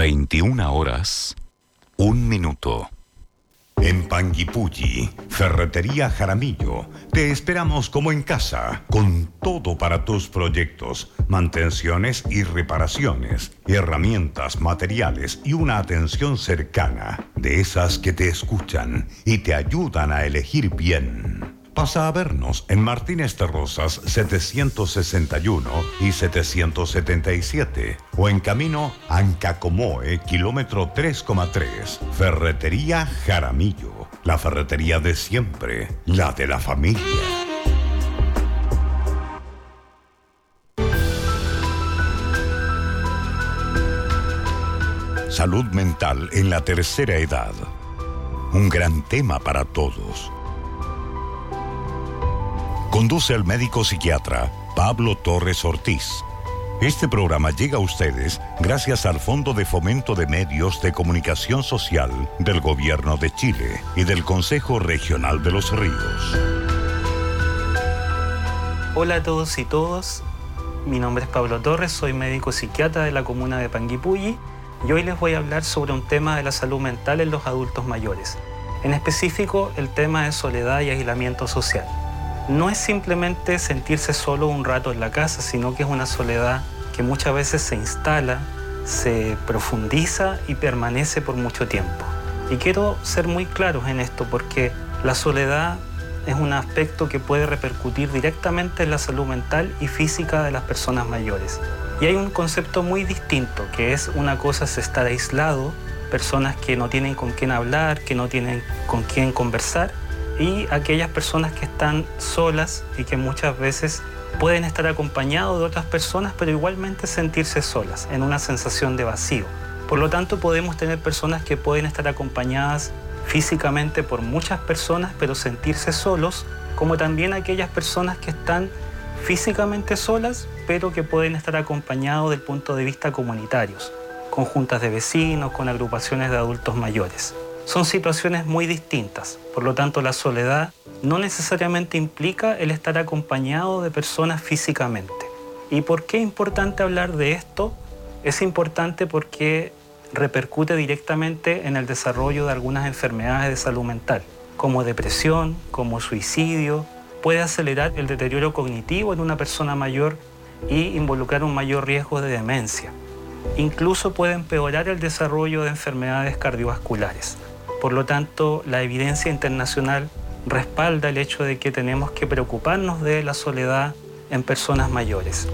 21:01. En Panguipulli, Ferretería Jaramillo, te esperamos como en casa, con todo para tus proyectos, mantenciones y reparaciones, herramientas, materiales y una atención cercana, de esas que te escuchan y te ayudan a elegir bien. Pasa a vernos en Martínez de Rosas 761 y 777 o en camino Ancacomoe, kilómetro 3,3. Ferretería Jaramillo, la ferretería de siempre, la de la familia. Salud mental en la tercera edad. Un gran tema para todos. Conduce el médico psiquiatra Pablo Torres Ortiz. Este programa llega a ustedes gracias al Fondo de Fomento de Medios de Comunicación Social del Gobierno de Chile y del Consejo Regional de los Ríos. Hola a todos y todas, mi nombre es Pablo Torres, soy médico psiquiatra de la comuna de Panguipulli y hoy les voy a hablar sobre un tema de la salud mental en los adultos mayores. En específico, el tema de soledad y aislamiento social. No es simplemente sentirse solo un rato en la casa, sino que es una soledad que muchas veces se instala, se profundiza y permanece por mucho tiempo. Y quiero ser muy claros en esto porque la soledad es un aspecto que puede repercutir directamente en la salud mental y física de las personas mayores. Y hay un concepto muy distinto, que es una cosa es estar aislado, personas que no tienen con quién hablar, que no tienen con quién conversar, y aquellas personas que están solas y que muchas veces pueden estar acompañados de otras personas, pero igualmente sentirse solas, en una sensación de vacío. Por lo tanto, podemos tener personas que pueden estar acompañadas físicamente por muchas personas, pero sentirse solos, como también aquellas personas que están físicamente solas, pero que pueden estar acompañados del punto de vista comunitarios, con juntas de vecinos, con agrupaciones de adultos mayores. Son situaciones muy distintas, por lo tanto la soledad no necesariamente implica el estar acompañado de personas físicamente. ¿Y por qué es importante hablar de esto? Es importante porque repercute directamente en el desarrollo de algunas enfermedades de salud mental, como depresión, como suicidio, puede acelerar el deterioro cognitivo en una persona mayor y involucrar un mayor riesgo de demencia. Incluso puede empeorar el desarrollo de enfermedades cardiovasculares. Por lo tanto, la evidencia internacional respalda el hecho de que tenemos que preocuparnos de la soledad en personas mayores.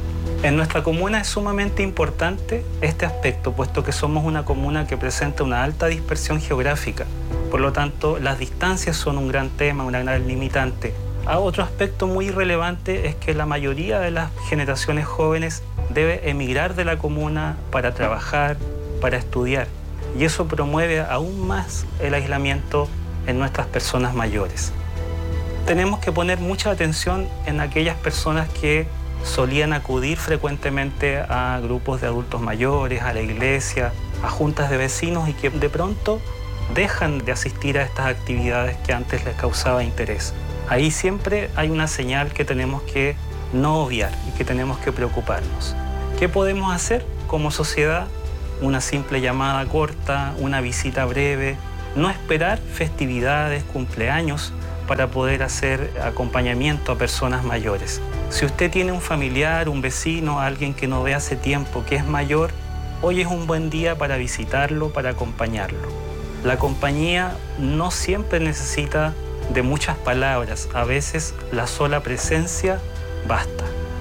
En nuestra comuna es sumamente importante este aspecto, puesto que somos una comuna que presenta una alta dispersión geográfica. Por lo tanto, las distancias son un gran tema, una gran limitante. Otro aspecto muy relevante es que la mayoría de las generaciones jóvenes debe emigrar de la comuna para trabajar, para estudiar. Y eso promueve aún más el aislamiento en nuestras personas mayores. Tenemos que poner mucha atención en aquellas personas que solían acudir frecuentemente a grupos de adultos mayores, a la iglesia, a juntas de vecinos y que de pronto dejan de asistir a estas actividades que antes les causaba interés. Ahí siempre hay una señal que tenemos que no obviar y que tenemos que preocuparnos. ¿Qué podemos hacer como sociedad? Una simple llamada corta, una visita breve, no esperar festividades, cumpleaños para poder hacer acompañamiento a personas mayores. Si usted tiene un familiar, un vecino, alguien que no ve hace tiempo, que es mayor, hoy es un buen día para visitarlo, para acompañarlo. La compañía no siempre necesita de muchas palabras, a veces la sola presencia basta.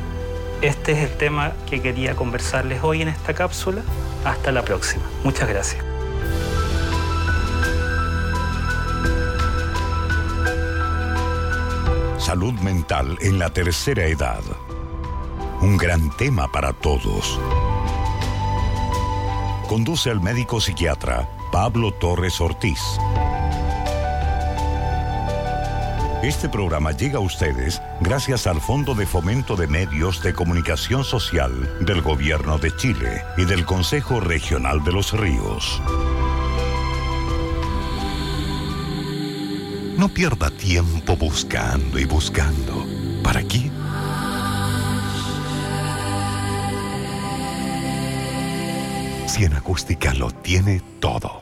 Este es el tema que quería conversarles hoy en esta cápsula. Hasta la próxima. Muchas gracias. Salud mental en la tercera edad. Un gran tema para todos. Conduce el médico psiquiatra Pablo Torres Ortiz. Este programa llega a ustedes gracias al Fondo de Fomento de Medios de Comunicación Social del Gobierno de Chile y del Consejo Regional de los Ríos. No pierda tiempo buscando y buscando. ¿Para qué? Si en acústica lo tiene todo.